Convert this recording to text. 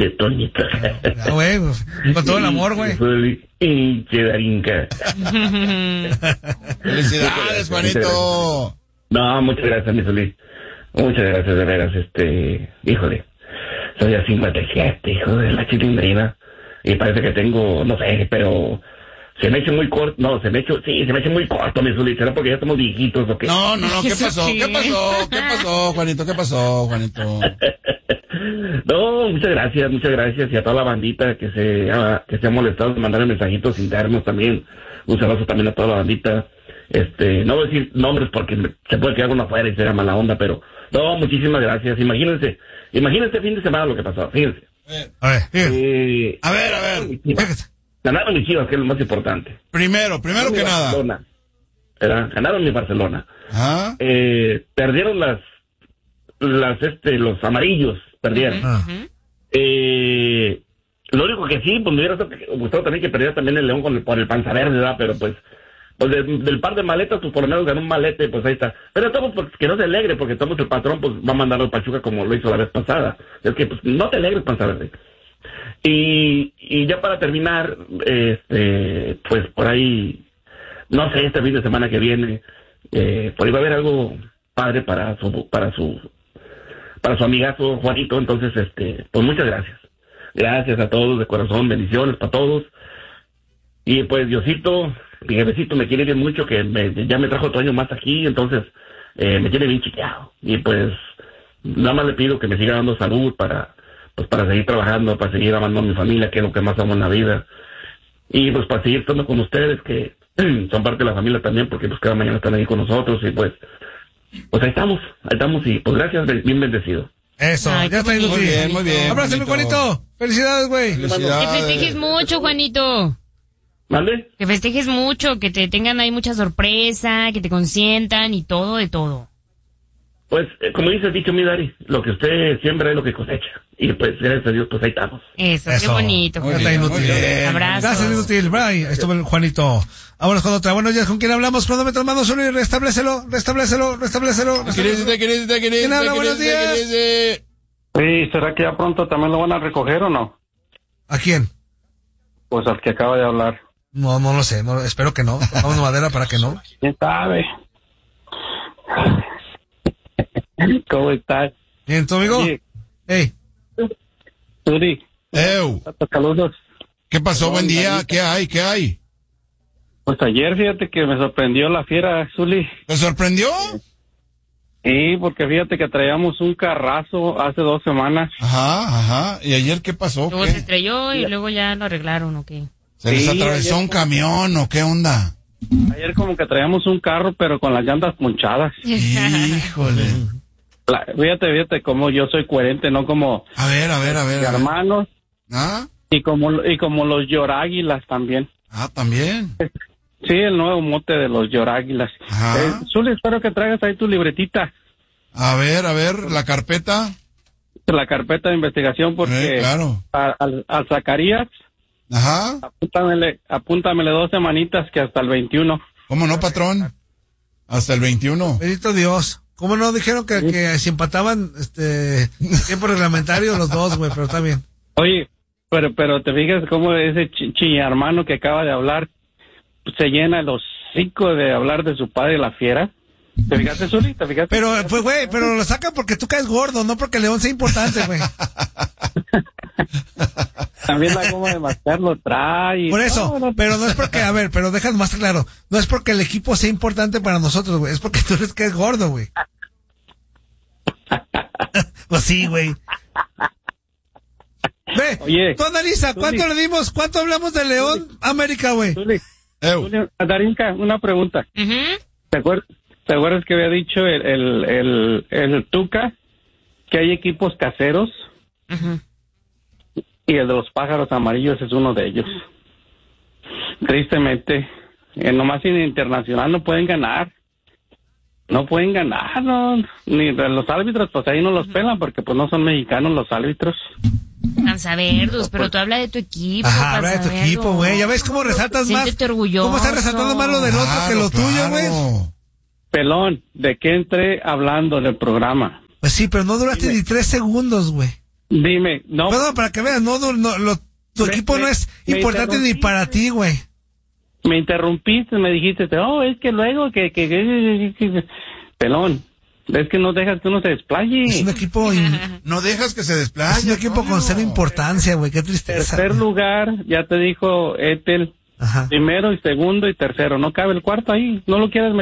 Qué Toñito. Güey, con todo el amor, güey. Y Darinka. Felicidades, Juanito. No, muchas gracias, mi Solís. Muchas gracias, de veras, híjole. Soy a 57, hijo de la chilindrina. Y parece que tengo, no sé, pero se me echa muy corto. No, se me echa muy corto, mi Solís. ¿Será porque ya estamos viejitos o qué? No, ¿qué pasó? ¿Qué pasó, Juanito? ¿Qué pasó, Juanito? No, muchas gracias. Y a toda la bandita que se ha molestado de mandar mensajitos internos también. Un saludo también a toda la bandita. No voy a decir nombres porque se puede quedar uno afuera y será mala onda, pero no, muchísimas gracias. Imagínense fin de semana lo que pasó, fíjense. A ver. A ver. Ganaron mis Chivas, que es lo más importante. Primero que nada. Ganaron mi Barcelona. Ajá. Perdieron los amarillos, perdieron. Lo único que sí, pues me hubiera gustado también que perdiera también el León por el panza verde, ¿verdad? Pero pues del par de maletas, pues por lo menos ganó un malete, pues ahí está. Pero estamos, pues, que no se alegre, porque estamos el patrón, pues va a mandar al Pachuca como lo hizo la vez pasada. Es que, pues, no te alegres, panza verde. Y ya para terminar, pues por ahí, no sé, este fin de semana que viene, por ahí va a haber algo padre para su amigazo Juanito. Entonces, pues muchas gracias. Gracias a todos de corazón, bendiciones para todos. Y pues Diosito, mi jefecito me quiere bien mucho, que ya me trajo otro año más aquí, entonces me tiene bien chiqueado. Y pues nada más le pido que me siga dando salud para seguir trabajando, para seguir amando a mi familia, que es lo que más amo en la vida. Y pues para seguir estando con ustedes, que son parte de la familia también, porque pues cada mañana están ahí con nosotros. Y pues ahí estamos y pues gracias, bien bendecido. Eso, ya está ido. Muy bien. Abrazo, mi Juanito. Felicidades, güey. Que festejes mucho, Juanito. ¿Mande? Que festejes mucho, que te tengan ahí mucha sorpresa, que te consientan y todo de todo. Pues, como dice el dicho, mi Dari, lo que usted siembra es lo que cosecha. Y pues, gracias a Dios, pues ahí estamos. Eso. Qué bonito. Muy bien, Abrazos. Gracias, Inútil. Ahí estuvo el Juanito. Vámonos con otra. Buenos días, ¿con quién hablamos? Cronómetro, mando solo y restablécelo. ¿Quién habla? Buenos días. Sí, ¿será que ya pronto también lo van a recoger o no? ¿A quién? Pues al que acaba de hablar. No lo sé. No, espero que no. Tocamos madera para que no. ¿Quién sabe? ¿Cómo estás? Bien, ¿tu amigo? Oye. Hey. Suri. Saludos. ¿Qué pasó? Buen día. ¿Qué hay? Pues ayer, fíjate que me sorprendió la fiera, Zuli. ¿Te sorprendió? Sí, porque fíjate que traíamos un carrazo hace 2 semanas. Ajá. ¿Y ayer qué pasó? Luego se estrelló y luego ya lo arreglaron, ¿o qué? ¿Se les atravesó un camión o qué onda? Ayer como que traíamos un carro, pero con las llantas ponchadas. Híjole. Fíjate como yo soy coherente, no como... A ver. Hermanos. ¿Ah? Y como los Yoráguilas también. Ah, también. Sí, el nuevo mote de los Yoráguilas. Zuli, espero que traigas ahí tu libretita. A ver, la carpeta. La carpeta de investigación, porque claro. Al Zacarías, ajá, apúntamele 2 semanitas, que hasta el 21. ¿Cómo no, patrón? Hasta el 21. Bendito Dios. ¿Cómo no? Dijeron que si empataban tiempo reglamentario los dos, güey, pero está bien. Oye, pero te fijas cómo ese hermano que acaba de hablar se llena el hocico de hablar de su padre, la fiera. ¿Te fijaste, Zuli? ¿Te fijaste? Pero, pues, güey, pero lo saca porque tú caes gordo, no porque León sea importante, güey. También la goma de mascar lo trae. Por eso, pero no es porque, a ver, pero déjame más claro, no es porque el equipo sea importante para nosotros, güey, es porque tú eres que es gordo, güey. Pues sí, güey. Ve, oye, tú analiza, ¿cuánto le dimos, cuánto hablamos de León América, güey? Darinka, una pregunta. ¿Te acuerdas que había dicho el Tuca que hay equipos caseros? Y el de los pájaros amarillos es uno de ellos. Tristemente, nomás en internacional no pueden ganar. No, ni los árbitros, pues ahí no los pelan porque pues no son mexicanos los árbitros. Panzaverdos, pero tú habla de tu equipo. Ajá, habla de tu equipo, güey. Ya ves cómo resaltas más. Siéntete orgulloso. ¿Cómo estás resaltando más lo del otro que lo tuyo, güey? Pelón, ¿de qué entré hablando del programa? Pues sí, pero no duraste ni 3 segundos, güey. Dime, no. No, para que veas, tu equipo no es importante ni para ti, güey. Me interrumpiste, me dijiste, es que luego que pelón, es que no dejas que uno se desplaye. Es un equipo No dejas que se desplaye. es un equipo con cero importancia, güey, qué tristeza. Tercer lugar, ya te dijo Ethel. Ajá. Primero y segundo y tercero, no cabe el cuarto ahí, no lo quieres meter.